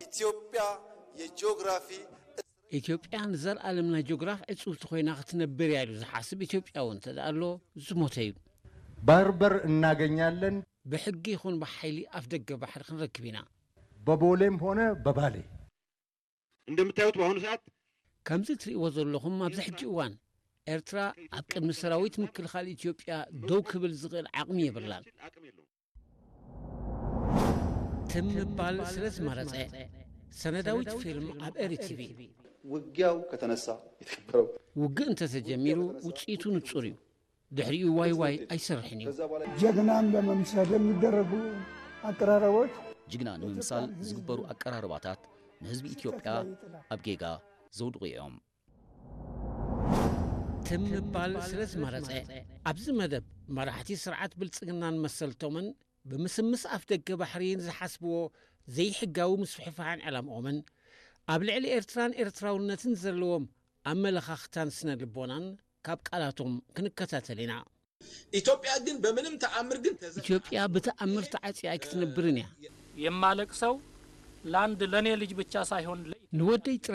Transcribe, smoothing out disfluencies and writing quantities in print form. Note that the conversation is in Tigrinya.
ኢትዮጵያ የጂኦግራፊ ኢትዮጵያን ዘር ዓለምና ጂኦግራፍ እጹብ ተኮይና ክትነብር ያሉ ዝሓስብ ኢትዮጵያውን ተዳሎ ዝሞተዩ ባርበር እናገኛለን በሕጊ ይኹን በኃይሊ አፍደገ ባህር ክንረክብና በቦሌም ሆነ በባሌ እንደምታዩት በአሁኑ ሰዓት ከምዚ ትሪእዎ ዘለኹም ኣብዚ ሕጂ እዋን ኤርትራ ኣብ ቅድሚ ሰራዊት ምክልኻል ኢትዮጵያ ደው ክብል ዝኽእል ዓቕሚ የብላን ትምባል ስለ ዝመረፀ ሰነዳዊት ፊልም ኣብ ኤርቲቪ ውጊያው ከተነሳ የተከበረው ውግእ እንተተጀሚሩ ውፅኢቱ ንጹር እዩ ድሕሪኡ ዋይ ዋይ አይሰርሕን እዩ ጀግናን ለመምሰል የሚደረጉ አቀራረቦች ጅግናን ለመምሰል ዝግበሩ አቀራረባታት ንህዝቢ ኢትዮጵያ ኣብ ጌጋ ዘውድቁ እዮም ትምባል ስለ ዝመረፀ ኣብዚ መደብ መራሕቲ ስርዓት ብልጽግናን መሰልቶምን ብምስምስ ኣፍ ደገ ባሕሪን ዝሓስብዎ ዘይሕጋዊ ምስፍሕፋሕን ዕላምኦምን ኣብ ልዕሊ ኤርትራን ኤርትራውነትን ዘለዎም ኣመለኻኽታን ስነ ልቦናን ካብ ቃላቶም ክንከታተል ኢና ኢትዮጵያ ግን በምንም ተአምር ግን ኢትዮጵያ በተአምር ተዓጽያ ክትነብርን ያ የማለቅ ሰው ላንድ ለኔ ልጅ ብቻ ሳይሆን ንወደይ